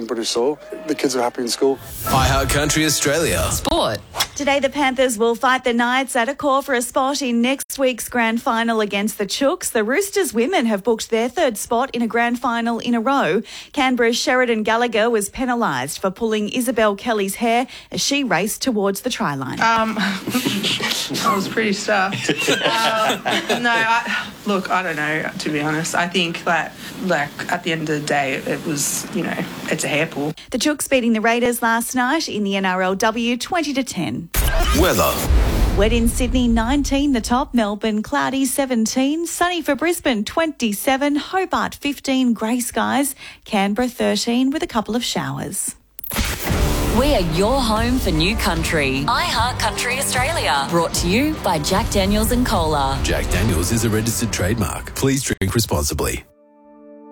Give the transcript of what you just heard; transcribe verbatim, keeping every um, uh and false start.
pretty sore. The kids are happy in school. iHeart Country Australia. Sport. Today, the Panthers will fight the Knights at a call for a spot in next week's grand final against the Chooks. The Roosters women have booked their third spot in a grand final in a row. Canberra's Sheridan Gallagher was penalised for pulling Isabel Kelly's hair as she raced towards the try line. Um, I was pretty stuffed. um, no, I, look, I don't know, to be honest. I think that, like, at the end of the day, it was, you know, it's a hair pull. The Chooks beating the Raiders last night in the N R L W twenty to ten. Weather. Wet in Sydney, nineteen the top. Melbourne, cloudy, seventeen. Sunny for Brisbane, twenty-seven. Hobart, fifteen. Grey skies. Canberra, thirteen with a couple of showers. We are your home for new country. iHeart Country Australia. Brought to you by Jack Daniels and Cola. Jack Daniels is a registered trademark. Please drink responsibly.